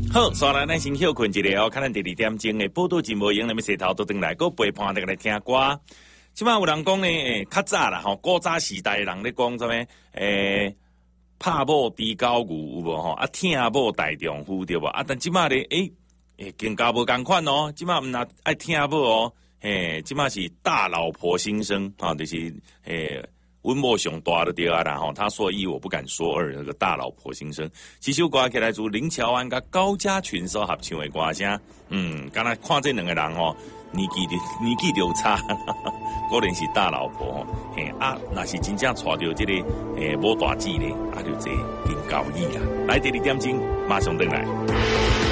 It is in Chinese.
好，刷来咱先休困一下哦，看咱第2点钟的报道真无用，那么洗头都回来，个陪伴大家来听歌。即摆有人讲呢，较早啦吼，古早时代的人咧讲什么？拍某低高牛有无吼？啊，疼某大丈夫对无？啊，但即摆咧，更加无共款哦。即摆毋若爱疼某哦，即摆是大老婆心声啊，就是温某上大的对啊啦吼，他说一我不敢说二，那个大老婆心声。这首歌起来自林乔安甲高家群所合唱的歌声，敢若看这两个人吼，年纪就差，果然是大老婆吼。若是真正娶到这个某大姐咧，就这更高义啦。来第2点钟，马上回来。